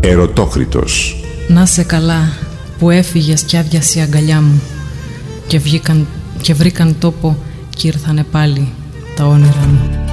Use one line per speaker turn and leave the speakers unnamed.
Ερωτόκριτος.
Να σε καλά που έφυγες κι άδειασε η αγκαλιά μου και βρήκαν τόπο κι ήρθανε πάλι τα όνειρα μου.